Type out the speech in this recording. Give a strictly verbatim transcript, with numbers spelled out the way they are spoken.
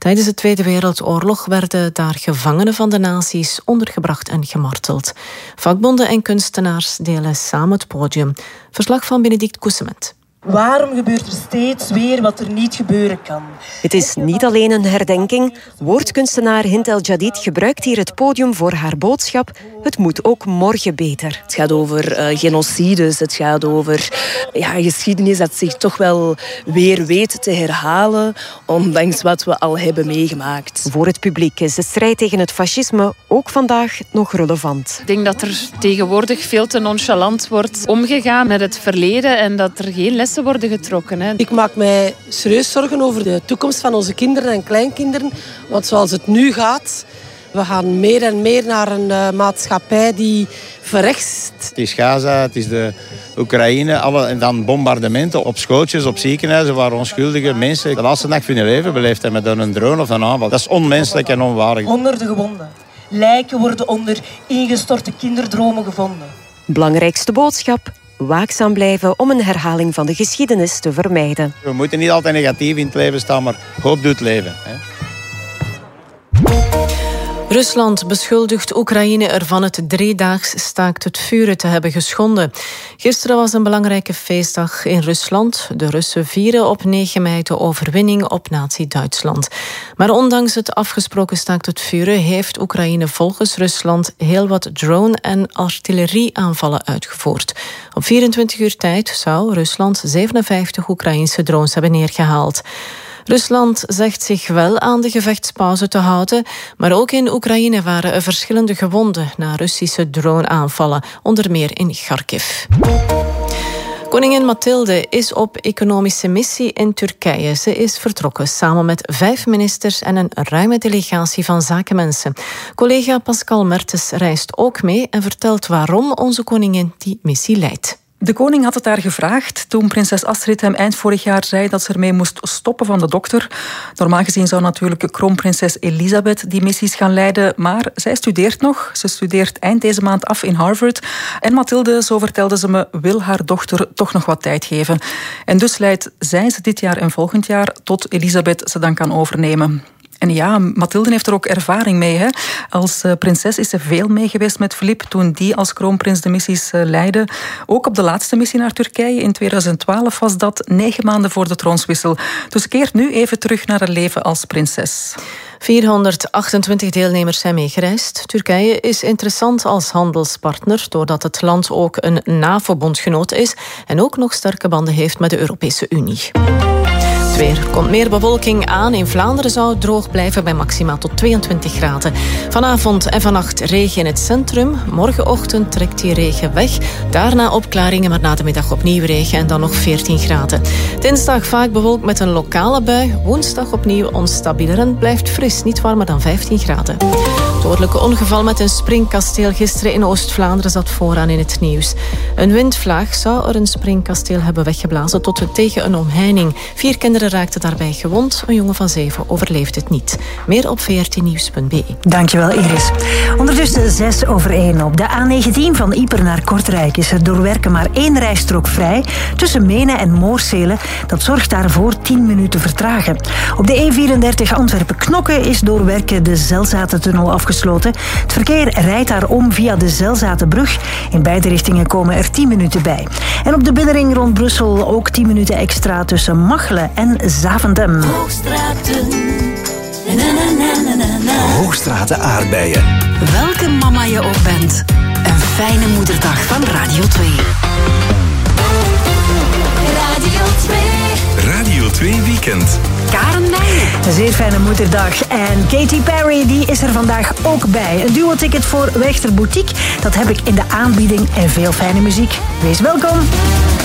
Tijdens de Tweede Wereldoorlog werden daar gevangenen van de nazi's ondergebracht en gemarteld. Vakbonden en kunstenaars delen samen het podium. Verslag van Benedict Koesement. Waarom gebeurt er steeds weer wat er niet gebeuren kan? Het is niet alleen een herdenking. Woordkunstenaar Hind El Jadid gebruikt hier het podium voor haar boodschap. Het moet ook morgen beter. Het gaat over uh, genocides, het gaat over ja, geschiedenis dat zich toch wel weer weet te herhalen, ondanks wat we al hebben meegemaakt. Voor het publiek is de strijd tegen het fascisme ook vandaag nog relevant. Ik denk dat er tegenwoordig veel te nonchalant wordt omgegaan met het verleden en dat er geen lessen worden getrokken. Hè. Ik maak mij serieus zorgen over de toekomst van onze kinderen en kleinkinderen. Want zoals het nu gaat, we gaan meer en meer naar een uh, maatschappij die verrechtst. Het is Gaza, het is de Oekraïne, alle, en dan bombardementen op schooltjes, op ziekenhuizen waar onschuldige mensen de laatste nacht van hun leven beleefd hebben met een drone of een aanval. Dat is onmenselijk en onwaardig. Honderden gewonden. Lijken worden onder ingestorte kinderdromen gevonden. Belangrijkste boodschap: waakzaam blijven om een herhaling van de geschiedenis te vermijden. We moeten niet altijd negatief in het leven staan, maar hoop doet leven. Hè? Rusland beschuldigt Oekraïne ervan het driedaags staakt het vuren te hebben geschonden. Gisteren was een belangrijke feestdag in Rusland. De Russen vieren op negen mei de overwinning op nazi-Duitsland. Maar ondanks het afgesproken staakt het vuren heeft Oekraïne volgens Rusland heel wat drone- en artillerieaanvallen uitgevoerd. Op vierentwintig uur tijd zou Rusland zevenenvijftig Oekraïnse drones hebben neergehaald. Rusland zegt zich wel aan de gevechtspauze te houden, maar ook in Oekraïne waren er verschillende gewonden na Russische droneaanvallen, onder meer in Kharkiv. Koningin Mathilde is op economische missie in Turkije. Ze is vertrokken samen met vijf ministers en een ruime delegatie van zakenmensen. Collega Pascal Mertens reist ook mee en vertelt waarom onze koningin die missie leidt. De koning had het haar gevraagd toen prinses Astrid hem eind vorig jaar zei dat ze ermee moest stoppen van de dokter. Normaal gezien zou natuurlijk kroonprinses Elisabeth die missies gaan leiden, maar zij studeert nog. Ze studeert eind deze maand af in Harvard. En Mathilde, zo vertelde ze me, wil haar dochter toch nog wat tijd geven. En dus leidt zij ze dit jaar en volgend jaar tot Elisabeth ze dan kan overnemen. En ja, Mathilde heeft er ook ervaring mee. Hè? Als uh, prinses is ze veel mee geweest met Filip toen die als kroonprins de missies uh, leidde. Ook op de laatste missie naar Turkije in tweeduizend twaalf was dat negen maanden voor de troonswissel. Dus ze keert nu even terug naar haar leven als prinses. vierhonderdachtentwintig deelnemers zijn meegereisd. Turkije is interessant als handelspartner doordat het land ook een NAVO-bondgenoot is en ook nog sterke banden heeft met de Europese Unie. Weer. Er komt meer bewolking aan. In Vlaanderen zou het droog blijven bij maximaal tot tweeëntwintig graden. Vanavond en vannacht regen in het centrum. Morgenochtend trekt die regen weg. Daarna opklaringen, maar na de middag opnieuw regen en dan nog veertien graden. Dinsdag vaak bewolkt met een lokale bui. Woensdag opnieuw onstabieler en blijft fris, niet warmer dan vijftien graden. Het dodelijke ongeval met een springkasteel gisteren in Oost-Vlaanderen zat vooraan in het nieuws. Een windvlaag zou er een springkasteel hebben weggeblazen tot tegen een omheining. Vier kinderen raakte daarbij gewond. Een jongen van zeven overleefde het niet. Meer op v r t nieuws punt b e. Dankjewel, Iris. Ondertussen zes over één. Op de A negentien van Ieper naar Kortrijk is er door werken maar één rijstrook vrij tussen Menen en Moorsele. Dat zorgt daarvoor tien minuten vertragen. Op de E vierendertig Antwerpen-Knokke is door werken de Zelzatentunnel afgesloten. Het verkeer rijdt daar om via de Zelzatenbrug. In beide richtingen komen er tien minuten bij. En op de binnenring rond Brussel ook tien minuten extra tussen Machelen en Zaventem. Hoogstraten. Na, na, na, na, na. Hoogstraten aardbeien. Welke mama je ook bent. Een fijne moederdag van Radio twee. Radio twee. Radio twee Weekend. Karen Meijer. Een zeer fijne moederdag. En Katy Perry die is er vandaag ook bij. Een duo-ticket voor Wechter Boutique. Dat heb ik in de aanbieding en veel fijne muziek. Wees welkom.